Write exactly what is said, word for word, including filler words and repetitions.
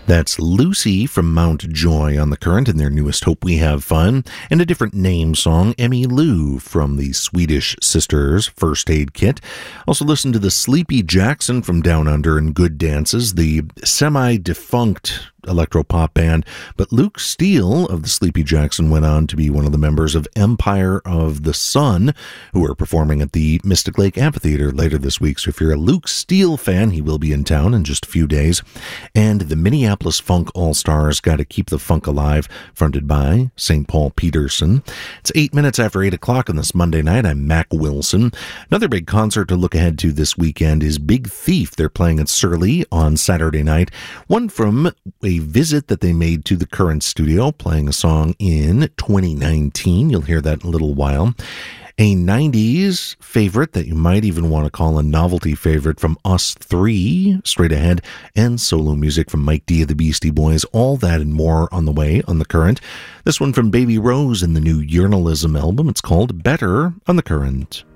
That's Lucy from Mount Joy on the Current in their newest Hope We Have Fun, and a different name song, Emmy Lou from the Swedish Sisters First Aid Kit. Also listen to the Sleepy Jackson from Down Under and Good Dances, the semi-defunct electropop band, but Luke Steele of the Sleepy Jackson went on to be one of the members of Empire of the Sun, who are performing at the Mystic Lake Amphitheater later this week. So if you're a Luke Steele fan, he will be in town in just a few days. And the Minneapolis Funk All-Stars, Gotta Keep the Funk Alive, fronted by Saint Paul Peterson. It's eight minutes after eight o'clock on this Monday night. I'm Mac Wilson. Another big concert to look ahead to this weekend is Big Thief. They're playing at Surly on Saturday night. One from a visit that they made to the Current studio, playing a song in twenty nineteen. You'll hear that in a little while. A nineties favorite that you might even want to call a novelty favorite from Us Three, straight ahead, and solo music from Mike D of the Beastie Boys. All that and more on the way on the Current. This one from Baby Rose in the new Journalism album. It's called Better on the Current.